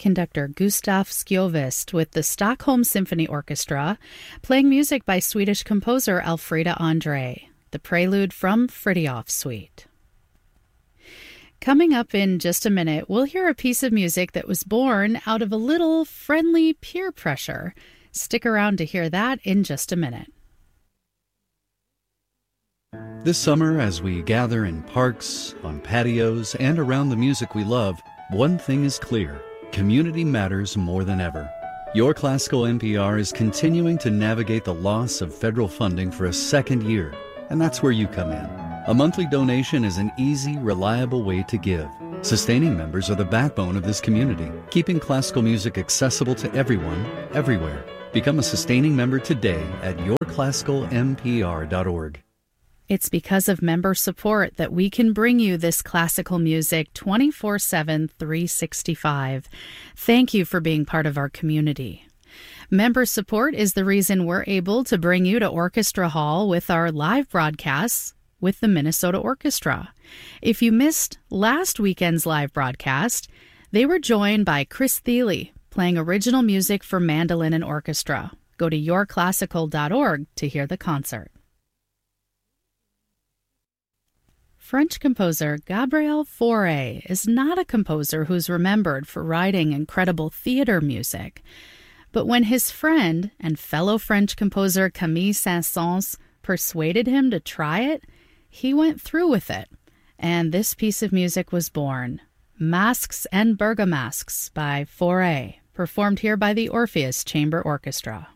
conductor Gustaf Sjöqvist with the Stockholm Symphony Orchestra, playing music by Swedish composer Alfreda André, the prelude from Fritiof Suite. Coming up in just a minute, we'll hear a piece of music that was born out of a little friendly peer pressure. Stick around to hear that in just a minute. This summer, as we gather in parks, on patios, and around the music we love, one thing is clear: community matters more than ever. Your Classical NPR is continuing to navigate the loss of federal funding for a second year, and that's where you come in. A monthly donation is an easy, reliable way to give. Sustaining members are the backbone of this community, keeping classical music accessible to everyone, everywhere. Become a sustaining member today at yourclassicalmpr.org. It's because of member support that we can bring you this classical music 24/7, 365. Thank you for being part of our community. Member support is the reason we're able to bring you to Orchestra Hall with our live broadcasts with the Minnesota Orchestra. If you missed last weekend's live broadcast, they were joined by Chris Thile, playing original music for mandolin and orchestra. Go to yourclassical.org to hear the concert. French composer Gabriel Fauré is not a composer who's remembered for writing incredible theater music. But when his friend and fellow French composer Camille Saint-Saëns persuaded him to try it, he went through with it. And this piece of music was born. Masques and Bergamasques by Fauré, performed here by the Orpheus Chamber Orchestra.